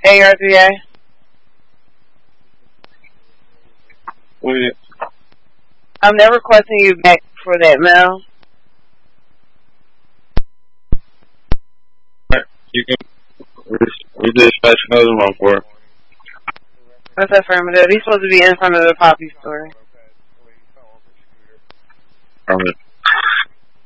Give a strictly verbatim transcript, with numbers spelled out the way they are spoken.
A R three A. What is it? I'm never requesting you back for that mail. You can. We dispatch another one for her. That's affirmative. He's supposed to be in front of the Poppy store. Affirmative.